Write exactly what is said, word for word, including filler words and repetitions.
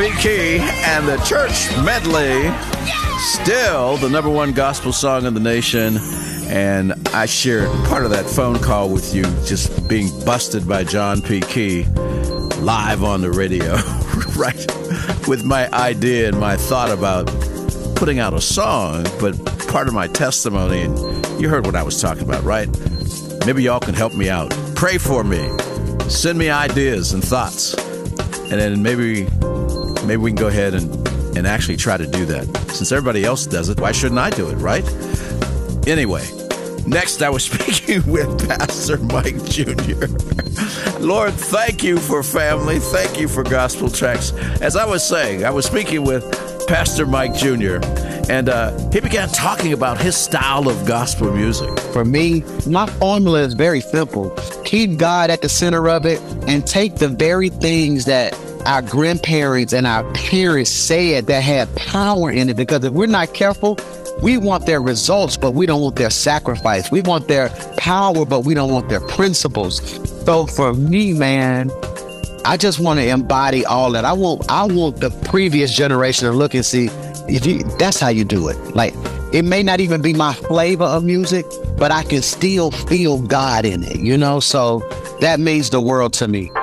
Key and the Church Medley, still the number one gospel song in the nation. And I shared part of that phone call with you, just being busted by John P. Key live on the radio, right? With my idea and my thought about putting out a song, but part of my testimony, and you heard what I was talking about, right? Maybe y'all can help me out. Pray for me. Send me ideas and thoughts. And then maybe maybe we can go ahead and, and actually try to do that. Since everybody else does it, why shouldn't I do it, right? Anyway, next I was speaking with Pastor Mike Junior Lord, thank you for family. Thank you for Gospel Tracks. As I was saying, I was speaking with Pastor Mike Junior And uh, he began talking about his style of gospel music. For me, my formula is very simple. Keep God at the center of it and take the very things that our grandparents and our parents said that had power in it. Because if we're not careful, we want their results, but we don't want their sacrifice. We want their power, but we don't want their principles. So for me, man, I just want to embody all that. I want I want the previous generation to look and see if you that's how you do it. Like, it may not even be my flavor of music, but I can still feel God in it, you know? So that means the world to me.